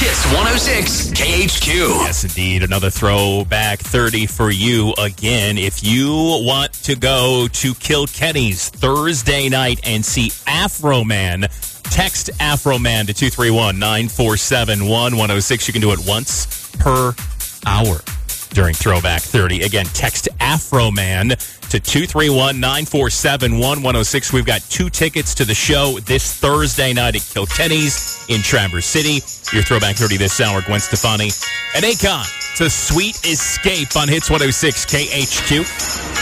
Hits 106 KHQ. Yes, indeed. Another throwback 30 for you again. If you want to go to Kilkenny's Thursday night and see Afroman, text Afroman to 231-947-1106. You can do it once per hour during Throwback 30. Again, text Afroman to 231-947-1106. We've got 2 tickets to the show this Thursday night at Kilkenny's in Traverse City. Your Throwback 30 this hour, Gwen Stefani and Akon. It's a Sweet Escape on Hits 106 KHQ.